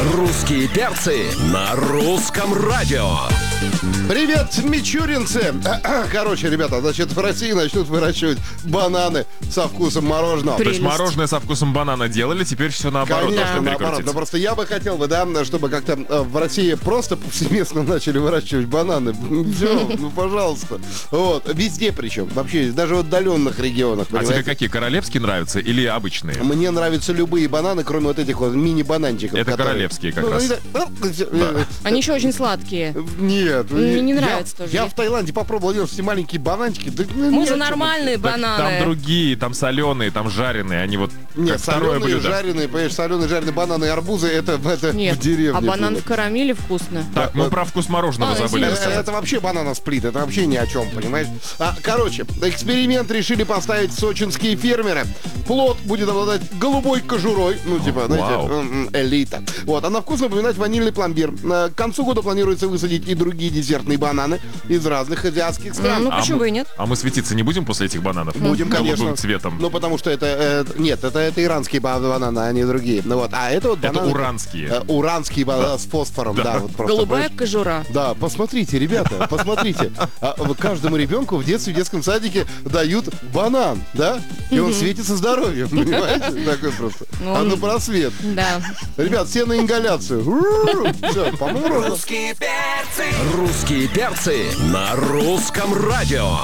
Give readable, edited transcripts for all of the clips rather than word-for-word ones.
Русские перцы на русском радио. Привет, мичуринцы! Короче, ребята, значит, в России начнут выращивать бананы со вкусом мороженого. То есть мороженое со вкусом банана делали, теперь все наоборот. Конечно, наоборот. Но просто я бы хотел бы, да, чтобы как-то в России просто повсеместно начали выращивать бананы. Все, ну, пожалуйста. Вот, везде причем. Вообще, даже в отдаленных регионах. А тебе какие, королевские нравятся или обычные? Мне нравятся любые бананы, кроме вот этих вот мини-бананчиков. Это королевские как раз. Они еще очень сладкие. Нет. Мне не нравится тоже. Я в Таиланде попробовал делать эти маленькие бананчики. Мы за нормальные бананы. Там другие, там соленые, там жареные. Они вот нет, как второе соленые, блюдо. жареные, понимаешь, соленые, жареные бананы и арбузы, это нет, в деревне. а банан было. в карамели вкусно. Так, мы про вкус мороженого забыли рассказать. Это вообще банана-сплит, это вообще ни о чем, понимаешь? Короче, эксперимент решили поставить сочинские фермеры. Плод будет обладать голубой кожурой, ну, типа, знаете, элита. Вот, а на вкус напоминать ванильный пломбир. К концу года планируется высадить и другие десертные бананы из разных азиатских стран. Ну, почему бы и нет? А мы светиться не будем после этих бананов? Будем, конечно. Голубым цветом. Ну, потому что это... нет, это иранские бананы, а не другие. Ну, вот. А это вот бананы... Это уранские. Уранские бананы с фосфором, да. Вот просто, голубая кожура. Да, посмотрите, ребята, посмотрите. Каждому ребенку в детстве, в детском садике дают банан, да? И он светится здоровьем, понимаете? Такой просто. А ну просвет. Да. Ребят, все на ингаляцию. Все, по-моему, Русские перцы. Русские перцы на русском радио.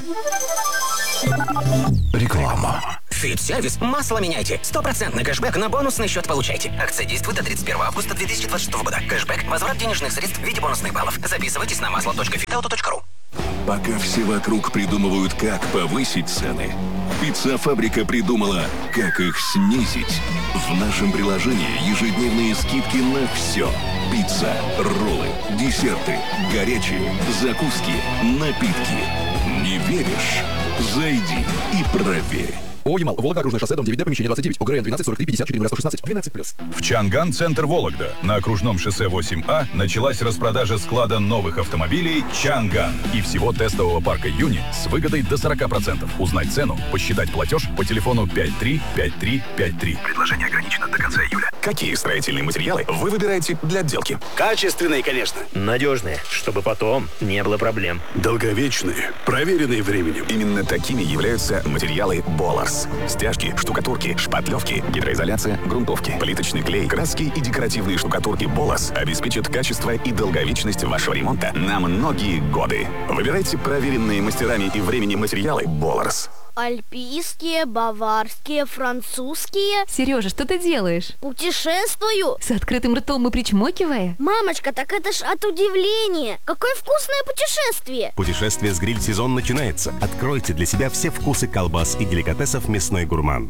Реклама. Фит-сервис. Масло меняйте. 100% кэшбэк на бонусный счет получайте. Акция действует до 31 августа 2026 года. Кэшбэк. Возврат денежных средств в виде бонусных баллов. Записывайтесь на масло.fitauto.ru. Пока все вокруг придумывают, как повысить цены, Пицца-фабрика придумала, как их снизить. В нашем приложении ежедневные скидки на все. Пицца, роллы, десерты, горячие, закуски, напитки. Не веришь? Зайди и проверь. ООО «Ямал», Вологда, Окружное шоссе, дом 9, помещение 29, ОГРН 12 43 54 116, 12+. В Чанган, центр Вологда, на окружном шоссе 8А, началась распродажа склада новых автомобилей «Чанган» и всего тестового парка «Юни» с выгодой до 40%. Узнать цену, посчитать платеж по телефону 535353. Предложение ограничено до конца июля. Какие строительные материалы вы выбираете для отделки? Качественные, конечно. Надежные, чтобы потом не было проблем. Долговечные, проверенные временем. Именно такими являются материалы «Боларс». Стяжки, штукатурки, шпатлевки, гидроизоляция, грунтовки, плиточный клей, краски и декоративные штукатурки «Боларс» обеспечат качество и долговечность вашего ремонта на многие годы. Выбирайте проверенные мастерами и временем материалы «Боларс». Альпийские, баварские, французские. Сережа, что ты делаешь? Путешествую. С открытым ртом и причмокивая? Мамочка, так это ж от удивления. Какое вкусное путешествие. Путешествие с гриль-сезон начинается. Откройте для себя все вкусы колбас и деликатесов «Мясной гурман».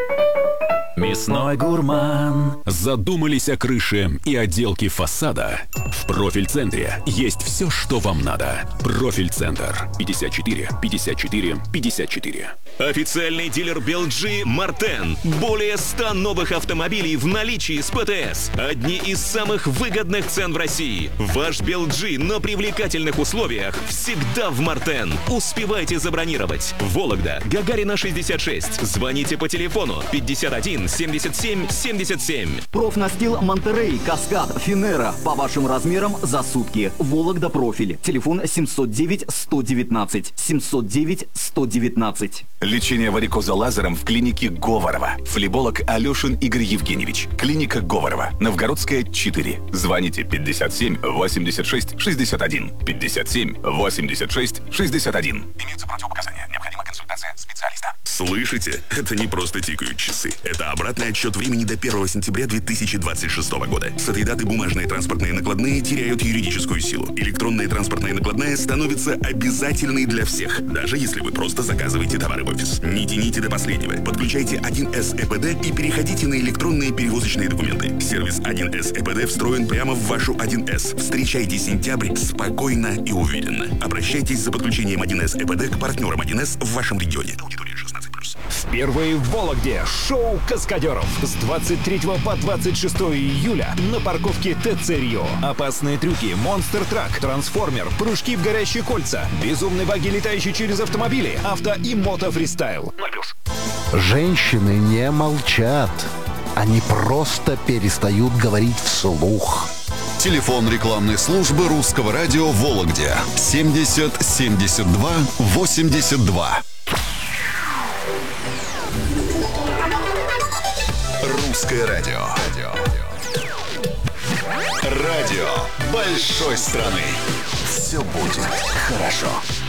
Мясной гурман. Задумались о крыше и отделке фасада? В Профиль-центре есть все, что вам надо. Профиль-центр. 54 54 54. Официальный дилер BLG Мартен. Более 100 новых автомобилей в наличии с ПТС. Одни из самых выгодных цен в России. Ваш BLG на привлекательных условиях всегда в Мартен. Успевайте забронировать. Вологда, Гагарина 66. Звоните по телефону 51 77 77. Профнастил Монтерей, Каскад, Финера. По вашим размерам за сутки. Вологда Профиль. Телефон 709 119. 709 119. Лечение варикоза лазером в клинике Говорова. Флеболог Алешин Игорь Евгеньевич. Клиника Говорова. Новгородская, 4. Звоните 57 86 61. 57 86 61. Имеются противопоказания. Необходима консультация специалиста. Слышите? Это не просто тикают часы. Это обратный отсчет времени до 1 сентября 2026 года. С этой даты бумажные транспортные накладные теряют юридическую силу. Электронная транспортная накладная становится обязательной для всех, даже если вы просто заказываете товары в офис. Не тяните до последнего. Подключайте 1С ЭПД и переходите на электронные перевозочные документы. Сервис 1С ЭПД встроен прямо в вашу 1С. Встречайте сентябрь спокойно и уверенно. Обращайтесь за подключением 1С ЭПД к партнерам 1С в вашем регионе. Аудитория 16+. Впервые в Вологде шоу каскадеров с 23 по 26 июля на парковке ТЦ Рио. Опасные трюки, монстр-трак, трансформер, прыжки в горящие кольца, безумные баги, летающие через автомобили, авто и мото-фристайл. Женщины не молчат. Они просто перестают говорить вслух. Телефон рекламной службы русского радио в Вологде 70 72 82. Русское радио. Радио большой страны. Все будет хорошо.